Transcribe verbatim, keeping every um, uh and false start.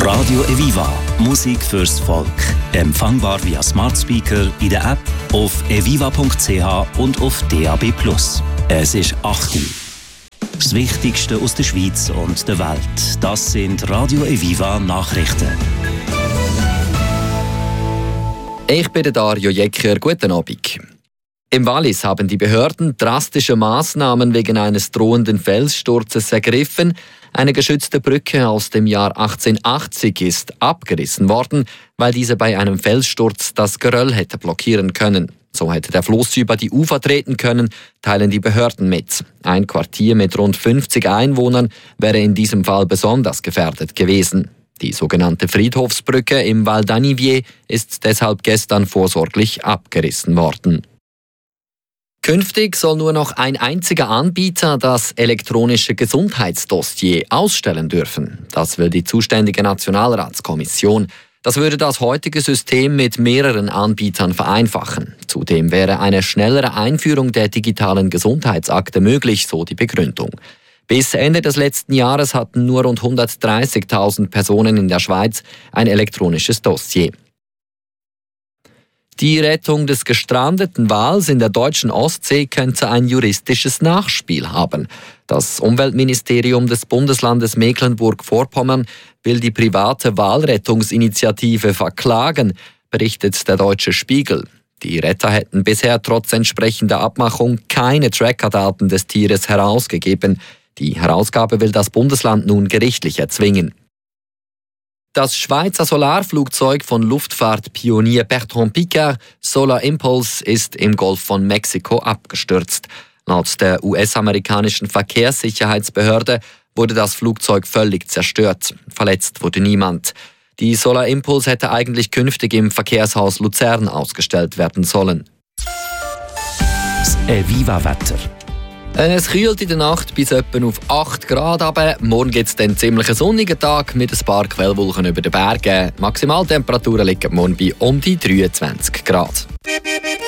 Radio Eviva. Musik fürs Volk. Empfangbar via Smart Speaker in der App, auf eviva punkt c h und auf D A B plus. Es ist acht Uhr. Das Wichtigste aus der Schweiz und der Welt. Das sind Radio Eviva Nachrichten. Ich bin Dario Jecker. Guten Abend. Im Wallis haben die Behörden drastische Maßnahmen wegen eines drohenden Felssturzes ergriffen. Eine geschützte Brücke aus dem Jahr achtzehnhundertachtzig ist abgerissen worden, weil diese bei einem Felssturz das Geröll hätte blockieren können. So hätte der Fluss über die Ufer treten können, teilen die Behörden mit. Ein Quartier mit rund fünfzig Einwohnern wäre in diesem Fall besonders gefährdet gewesen. Die sogenannte Friedhofsbrücke im Val d'Anivier ist deshalb gestern vorsorglich abgerissen worden. Künftig soll nur noch ein einziger Anbieter das elektronische Gesundheitsdossier ausstellen dürfen. Das will die zuständige Nationalratskommission. Das würde das heutige System mit mehreren Anbietern vereinfachen. Zudem wäre eine schnellere Einführung der digitalen Gesundheitsakte möglich, so die Begründung. Bis Ende des letzten Jahres hatten nur rund hundertdreißigtausend Personen in der Schweiz ein elektronisches Dossier. Die Rettung des gestrandeten Wals in der deutschen Ostsee könnte ein juristisches Nachspiel haben. Das Umweltministerium des Bundeslandes Mecklenburg-Vorpommern will die private Walrettungsinitiative verklagen, berichtet der Deutsche Spiegel. Die Retter hätten bisher trotz entsprechender Abmachung keine Trackerdaten des Tieres herausgegeben. Die Herausgabe will das Bundesland nun gerichtlich erzwingen. Das Schweizer Solarflugzeug von Luftfahrtpionier Bertrand Piccard, Solar Impulse, ist im Golf von Mexiko abgestürzt. Laut der U S-amerikanischen Verkehrssicherheitsbehörde wurde das Flugzeug völlig zerstört. Verletzt wurde niemand. Die Solar Impulse hätte eigentlich künftig im Verkehrshaus Luzern ausgestellt werden sollen. Das Eviva-Wetter. Es kühlt in der Nacht bis etwa auf acht Grad runter. Morgen gibt es dann ziemlich einen sonnigen Tag mit ein paar Quellwolken über den Bergen. Maximaltemperaturen liegen morgen bei um die dreiundzwanzig Grad.